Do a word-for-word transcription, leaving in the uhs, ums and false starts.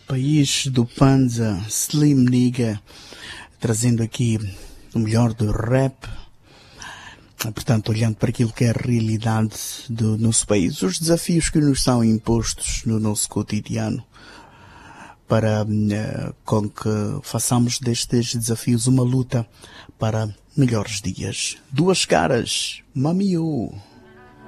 País do Panza, Slim Nigga, trazendo aqui o melhor do rap. Portanto, olhando para aquilo que é a realidade do nosso país, os desafios que nos são impostos no nosso cotidiano, para uh, com que façamos destes desafios uma luta para melhores dias. Duas caras, Mamiu.